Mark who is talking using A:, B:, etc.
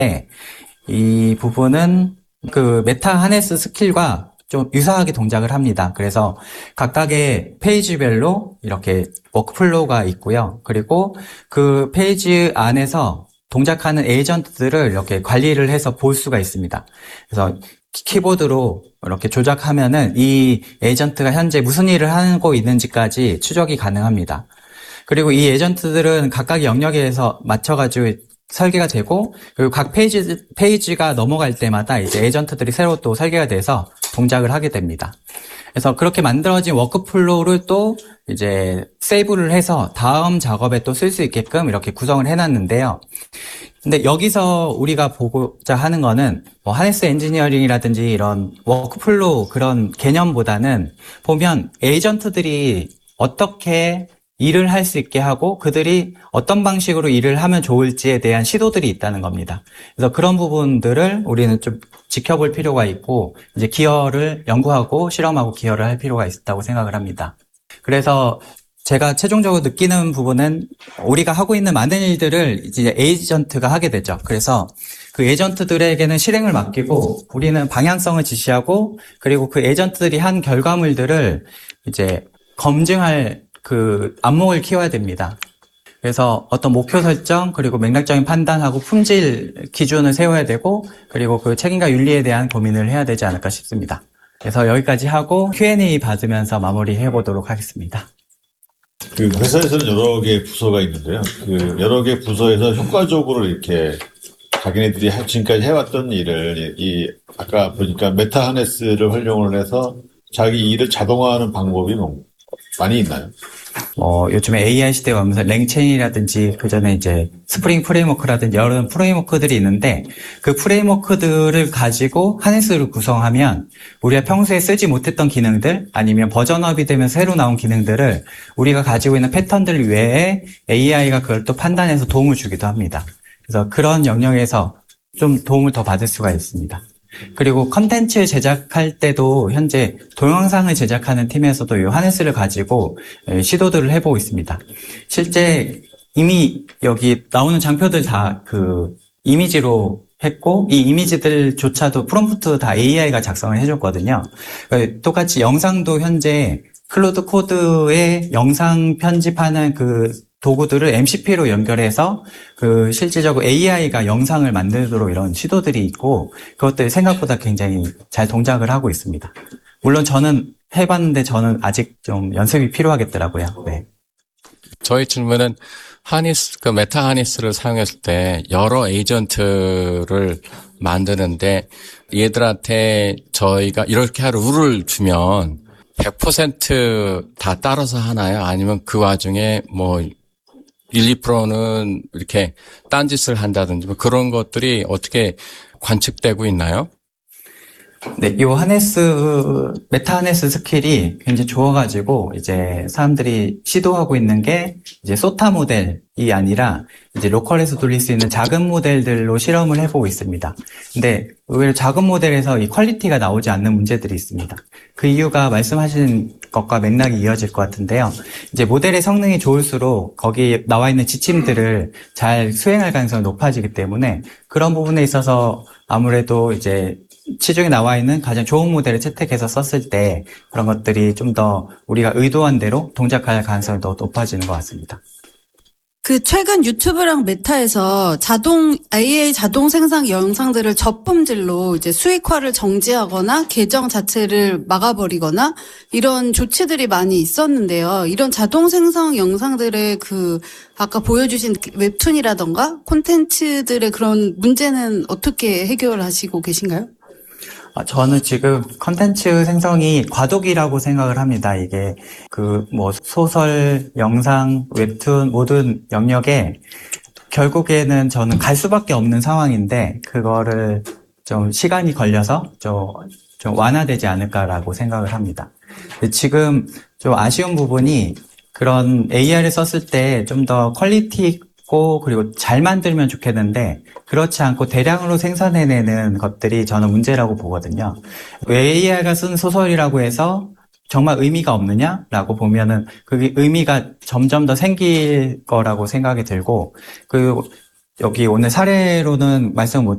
A: 이 부분은 그 메타 하네스 스킬과 좀 유사하게 동작을 합니다. 그래서 각각의 페이지별로 이렇게 워크플로우가 있고요. 그리고 그 페이지 안에서 동작하는 에이전트들을 이렇게 관리를 해서 볼 수가 있습니다. 그래서 키보드로 이렇게 조작하면은 이 에이전트가 현재 무슨 일을 하고 있는지까지 추적이 가능합니다. 그리고 이 에이전트들은 각각의 영역에서 맞춰가지고 설계가 되고, 그리고 각 페이지가 넘어갈 때마다 이제 에이전트들이 새로 또 설계가 돼서 동작을 하게 됩니다. 그래서 그렇게 만들어진 워크플로우를 또 이제 세이브를 해서 다음 작업에 또 쓸 수 있게끔 이렇게 구성을 해놨는데요. 근데 여기서 우리가 보고자 하는 거는 뭐 하네스 엔지니어링이라든지 이런 워크플로우 그런 개념보다는 보면 에이전트들이 어떻게 일을 할 수 있게 하고 그들이 어떤 방식으로 일을 하면 좋을지에 대한 시도들이 있다는 겁니다. 그래서 그런 부분들을 우리는 좀 지켜볼 필요가 있고 이제 기여를 연구하고 실험하고 기여를 할 필요가 있다고 생각을 합니다. 그래서 제가 최종적으로 느끼는 부분은 우리가 하고 있는 많은 일들을 이제 에이전트가 하게 되죠. 그래서 그 에이전트들에게는 실행을 맡기고 우리는 방향성을 지시하고 그리고 그 에이전트들이 한 결과물들을 이제 검증할 그 안목을 키워야 됩니다. 그래서 어떤 목표 설정 그리고 맥락적인 판단하고 품질 기준을 세워야 되고 그리고 그 책임과 윤리에 대한 고민을 해야 되지 않을까 싶습니다. 그래서 여기까지 하고 Q&A 받으면서 마무리해 보도록 하겠습니다.
B: 그 회사에서는 여러 개의 부서가 있는데요. 그 여러 개 부서에서 효과적으로 이렇게 자기네들이 지금까지 해왔던 일을 아까 보니까 메타 하네스를 활용을 해서 자기 일을 자동화하는 방법이 많이 있나요?
A: 요즘에 AI 시대가 오면서 랭체인이라든지 그 전에 이제 스프링 프레임워크라든지 여러 프레임워크들이 있는데 그 프레임워크들을 가지고 하네스를 구성하면 우리가 평소에 쓰지 못했던 기능들 아니면 버전업이 되면서 새로 나온 기능들을 우리가 가지고 있는 패턴들 외에 AI가 그걸 또 판단해서 도움을 주기도 합니다. 그래서 그런 영역에서 좀 도움을 더 받을 수가 있습니다. 그리고 컨텐츠 제작할 때도 현재 동영상을 제작하는 팀에서도 이 하네스를 가지고 시도들을 해보고 있습니다. 실제 이미 여기 나오는 장표들 다 그 이미지로 했고 이 이미지들조차도 프롬프트 다 AI가 작성을 해줬거든요. 똑같이 영상도 현재 클로드 코드에 영상 편집하는 그 도구들을 MCP로 연결해서 그 실질적으로 AI가 영상을 만들도록 이런 시도들이 있고 그것들이 생각보다 굉장히 잘 동작을 하고 있습니다. 물론 저는 해봤는데 저는 아직 좀 연습이 필요하겠더라고요. 네.
C: 저희 질문은 그 메타 하니스를 사용했을 때 여러 에이전트를 만드는데 얘들한테 저희가 이렇게 할 룰을 주면 100% 다 따라서 하나요? 아니면 그 와중에 뭐 1~2%는 이렇게 딴짓을 한다든지 뭐 그런 것들이 어떻게 관측되고 있나요?
A: 네, 이 메타 하네스 스킬이 굉장히 좋아가지고, 이제 사람들이 시도하고 있는 게, 이제 소타 모델이 아니라, 이제 로컬에서 돌릴 수 있는 작은 모델들로 실험을 해보고 있습니다. 근데 의외로 작은 모델에서 이 퀄리티가 나오지 않는 문제들이 있습니다. 그 이유가 말씀하신 것과 맥락이 이어질 것 같은데요. 이제 모델의 성능이 좋을수록 거기에 나와 있는 지침들을 잘 수행할 가능성이 높아지기 때문에 그런 부분에 있어서 아무래도 이제 시중에 나와 있는 가장 좋은 모델을 채택해서 썼을 때 그런 것들이 좀 더 우리가 의도한 대로 동작할 가능성이 더 높아지는 것 같습니다.
D: 그 최근 유튜브랑 메타에서 AI 자동 생성 영상들을 저품질로 이제 수익화를 정지하거나 계정 자체를 막아버리거나 이런 조치들이 많이 있었는데요. 이런 자동 생성 영상들의 아까 보여주신 웹툰이라던가 콘텐츠들의 그런 문제는 어떻게 해결하시고 계신가요?
A: 저는 지금 컨텐츠 생성이 과도기라고 생각을 합니다. 이게 소설, 영상, 웹툰 모든 영역에 결국에는 저는 갈 수밖에 없는 상황인데 그거를 좀 시간이 걸려서 좀 완화되지 않을까라고 생각을 합니다. 지금 좀 아쉬운 부분이 그런 AI를 썼을 때 좀 더 퀄리티 있고 그리고 잘 만들면 좋겠는데 그렇지 않고 대량으로 생산해내는 것들이 저는 문제라고 보거든요. 왜 AI가 쓴 소설이라고 해서 정말 의미가 없느냐라고 보면은 그게 의미가 점점 더 생길 거라고 생각이 들고 여기 오늘 사례로는 말씀 못